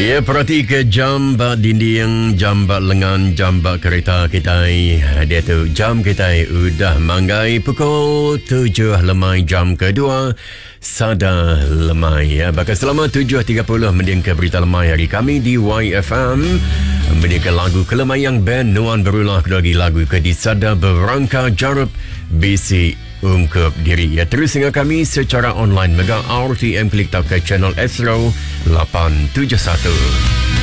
Ya, perhati ke jam bak dinding, jam bak lengan, jam bak kereta kita. Dia tu jam kita udah manggai pukul 7 lemai jam kedua. Sada lemai ya. Bahkan selama 7.30 mending ke berita lemai hari kami di YFM. Mending ke lagu kelemayang band Nuan Berulah lagi lagu ke di Sada Berangka Jarub BC ungkap diri. Ya, terus dengan kami secara online mega RTM klik tak ke channel Astro 871.